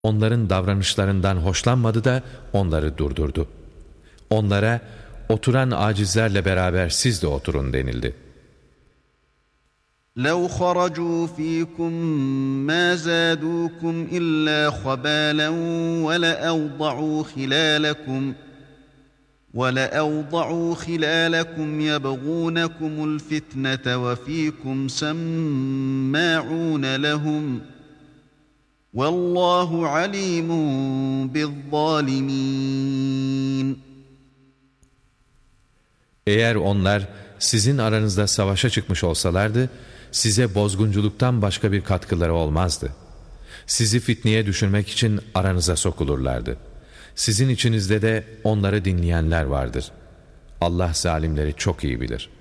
Onların davranışlarından hoşlanmadı da onları durdurdu. Onlara, oturan acizlerle beraber siz de oturun denildi. لَوْ خَرَجُوا ف۪يكُمْ مَا زَادُوكُمْ إِلَّا خَبَالًا وَلَأَوْضَعُوا خِلَالَكُمْ يَبْغُونَكُمُ الْفِتْنَةَ وَف۪يكُمْ سَمَّاعُونَ لَهُمْ وَاللّٰهُ عَلِيمٌ بِالظَّالِمِينَ. Eğer onlar sizin aranızda savaşa çıkmış olsalardı, size bozgunculuktan başka bir katkıları olmazdı. Sizi fitneye düşürmek için aranıza sokulurlardı. Sizin içinizde de onları dinleyenler vardır. Allah zalimleri çok iyi bilir.